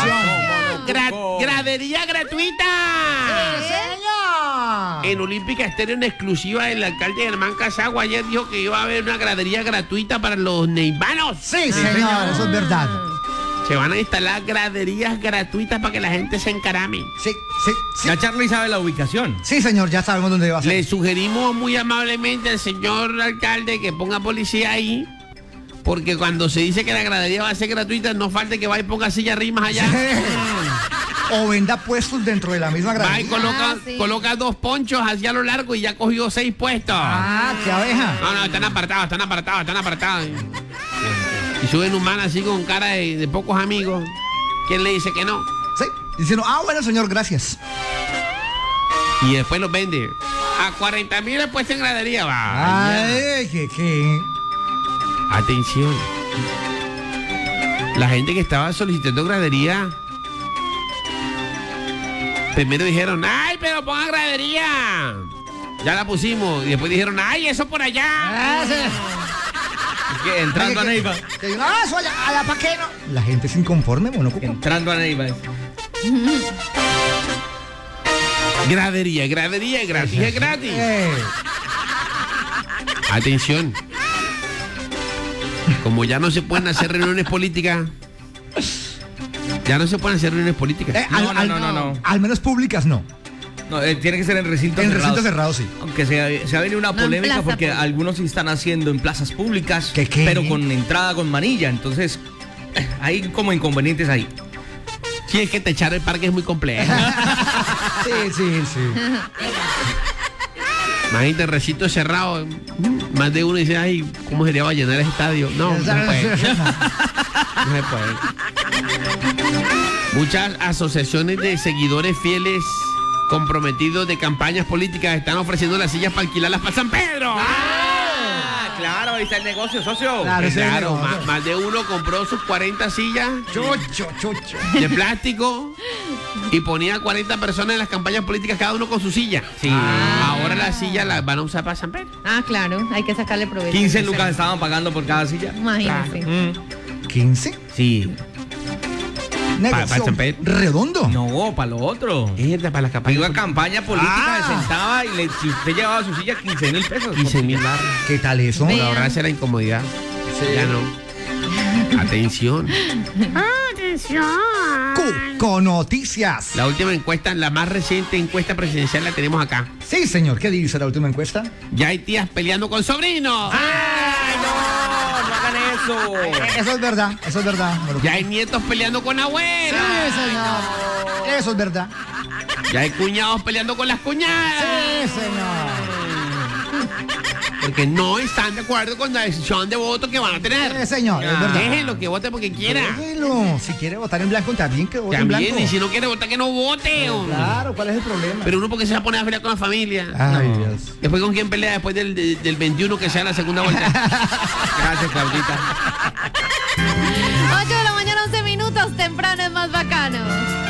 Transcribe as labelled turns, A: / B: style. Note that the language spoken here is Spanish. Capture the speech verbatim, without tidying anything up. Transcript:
A: Gra- gradería gratuita.
B: ¡Sí, señor!
A: En Olímpica Estéreo, en exclusiva, el alcalde Germán Casagua ayer dijo que iba a haber una gradería gratuita para los neivanos.
B: Sí, señor, eso es verdad.
A: Se van a instalar graderías gratuitas para que la gente se encarame.
B: Sí, sí, sí.
C: Ya Charlie sabe la ubicación.
B: Sí, señor, ya sabemos dónde va a ser.
A: Le sugerimos muy amablemente al señor alcalde que ponga policía ahí, porque cuando se dice que la gradería va a ser gratuita, no falte que vaya y ponga sillas rimas allá.
B: O venda puestos dentro de la misma
A: Va y
B: gradería.
A: coloca,
D: Ah, sí.
A: coloca dos ponchos hacia a lo largo y ya cogió seis puestos.
B: Ah, qué abeja.
A: No, no, están apartados, están apartados, están apartados. Y suben un man así con cara de, de pocos amigos. ¿Quién le dice que no?
B: Sí, diciendo, ah, bueno, señor, gracias.
A: Y después los vende. A cuarenta mil después en gradería va.
B: Ay, qué, qué.
A: Atención. La gente que estaba solicitando gradería, primero dijeron, ay, pero pongan gradería. Ya la pusimos. Y después dijeron, ay, eso por allá.
B: Ah, sí.
C: Que entrando a Neiva.
B: Que digan, ah, eso allá, allá, ¿para qué no? La gente es inconforme, monocuco.
C: Entrando a Neiva.
A: Gradería, gradería, gratis, es gratis.
B: Eh,
A: Atención. Como ya no se pueden hacer reuniones políticas, ya no se pueden hacer reuniones políticas.
B: eh,
C: No,
B: al,
C: no,
B: al-
C: no, no, no.
B: Al menos públicas no.
C: No, eh, tiene que ser en recintos
B: En
C: cerrados.
B: recinto cerrado, sí.
C: Aunque se, se ha venido una
D: No en
C: polémica
D: plaza
C: porque
D: pública.
C: algunos sí están haciendo en plazas públicas,
B: ¿Qué, qué?
C: pero con entrada con manilla. Entonces, eh, hay como inconvenientes ahí.
A: Sí, es que techar el parque es muy complejo.
B: Sí, sí, sí.
A: Imagínate, recinto cerrado, más de uno dice, ay, ¿cómo sería para llenar el estadio? No, no se puede. No se puede. Muchas asociaciones de seguidores fieles comprometidos de campañas políticas están ofreciendo las sillas para alquilarlas para San Pedro.
C: Ah, claro, ahí está el negocio, socio.
B: Claro, ese
A: Claro,
B: negocio.
A: más, más de uno compró sus cuarenta sillas
B: Chucho, chucho.
A: de plástico y ponía cuarenta personas en las campañas políticas, cada uno con su silla.
C: Sí.
A: Ahora las sillas las van a usar para San Pedro.
D: Ah, claro, hay que sacarle provecho.
C: quince lucas estaban pagando por cada silla.
D: Imagínese.
C: Mm,
B: ¿quince?
C: Sí.
B: Negocio
A: pa San Pedro.
B: redondo.
C: No, para lo otro.
A: Mierda, para las campañas
C: Iba a
A: políticas.
C: campaña política,
B: Ah.
C: se sentaba y le, si usted llevaba su silla, quince mil pesos.
A: quince mil barras.
B: ¿Qué tal eso?
D: Ve.
A: Por ahorrarse la incomodidad. Ya no. Atención.
B: Cuco Noticias.
A: La última encuesta, la más reciente encuesta presidencial la tenemos acá.
B: Sí, señor. ¿Qué dice la última encuesta?
A: Ya hay tías peleando con sobrinos.
C: ¡Ay, no! ¡No hagan eso!
B: Eso es verdad, eso es verdad. Bueno,
A: Ya hay nietos peleando con
B: sí,
A: abuelas.
B: señor. Eso es verdad.
A: Ya hay cuñados peleando con las cuñadas.
B: Sí, señor.
A: Porque no están de acuerdo con la decisión de voto que van a tener.
B: Sí, señor, es verdad.
A: Déjenlo que vote porque quiera.
B: Déjelo. Si quiere votar en blanco, también que vote en
A: También,
B: blanco.
A: y si no quiere votar, que no vote. hombre.
B: Claro, ¿cuál es el problema?
A: Pero uno porque se va a poner a pelear con la familia.
B: Ay,
A: No.
B: Dios.
A: Después con quién pelea después del, de- del veintiuno que sea la segunda vuelta. Gracias, Claudita.
D: ocho de la mañana, once minutos, temprano es más bacano.